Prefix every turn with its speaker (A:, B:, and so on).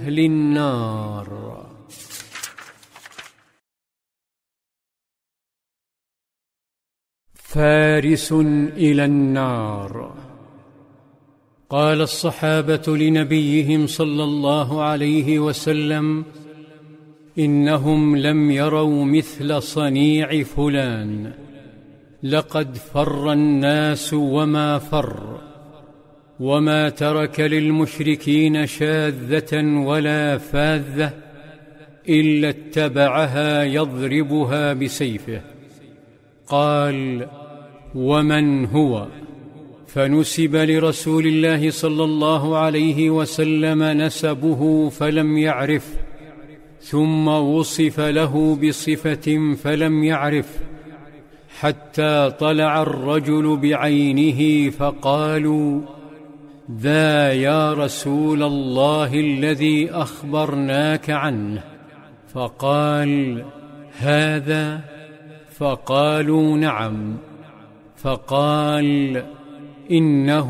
A: أهل النار. فارس إلى النار. قال الصحابة لنبيهم صلى الله عليه وسلم: إنهم لم يروا مثل صنيع فلان، لقد فر الناس وما فر، وما ترك للمشركين شاذة ولا فاذة إلا اتبعها يضربها بسيفه. قال: ومن هو؟ فنسب لرسول الله صلى الله عليه وسلم نسبه فلم يعرف، ثم وصف له بصفة فلم يعرف، حتى طلع الرجل بعينه فقالوا: ذا يا رسول الله الذي أخبرناك عنه. فقال: هذا؟ فقالوا: نعم. فقال: إنه